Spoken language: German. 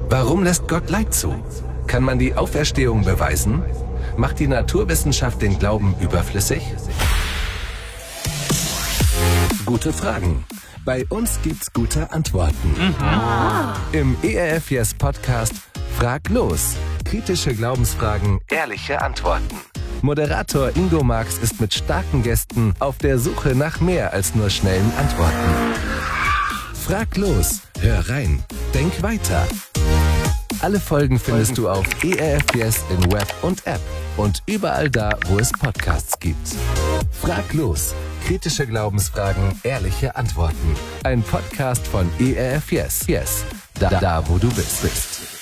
Warum lässt Gott Leid zu? Kann man die Auferstehung beweisen? Macht die Naturwissenschaft den Glauben überflüssig? Gute Fragen. Bei uns gibt's gute Antworten. Im ERF Yes Podcast Frag los. Kritische Glaubensfragen, ehrliche Antworten. Moderator Ingo Marx ist mit starken Gästen auf der Suche nach mehr als nur schnellen Antworten. Frag los, hör rein, denk weiter. Alle Folgen findest du auf ERF Yes in Web und App und überall da, wo es Podcasts gibt. Frag los. Kritische Glaubensfragen, ehrliche Antworten. Ein Podcast von ERF Yes. Yes. Da wo du bist.